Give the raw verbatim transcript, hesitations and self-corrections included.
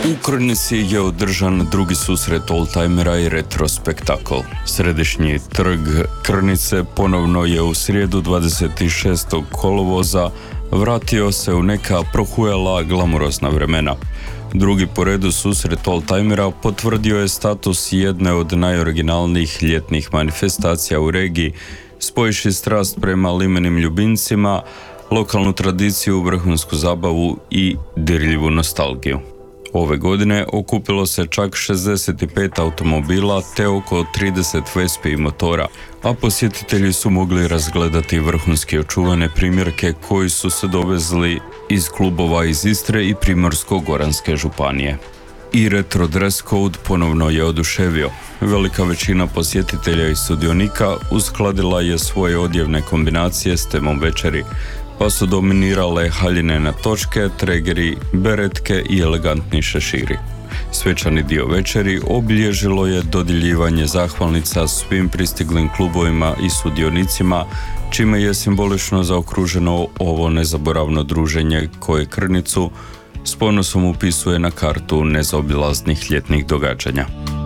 U Krnici je održan drugi susret oldtimera i retro spektakl. Središnji trg Krnice ponovno je u srijedu dvadeset šestog kolovoza vratio se u neka prohujala glamurozna vremena. Drugi po redu susret oldtimera potvrdio je status jedne od najoriginalnijih ljetnih manifestacija u regiji, spojiši strast prema limenim ljubimcima, lokalnu tradiciju, vrhunsku zabavu i dirljivu nostalgiju. Ove godine okupilo se čak šezdeset pet automobila te oko trideset Vespi i motora, a posjetitelji su mogli razgledati vrhunski očuvane primjerke koji su se dovezli iz klubova iz Istre i Primorsko-goranske županije. I retro dress code ponovno je oduševio. Velika većina posjetitelja i sudionika uskladila je svoje odjevne kombinacije s temom večeri, pa su dominirale haljine na točke, tregeri, beretke i elegantni šeširi. Svečani dio večeri obilježilo je dodjeljivanje zahvalnica svim pristiglim klubovima i sudionicima, čime je simbolično zaokruženo ovo nezaboravno druženje koje Krnicu s ponosom upisuje na kartu nezaobilaznih ljetnih događanja.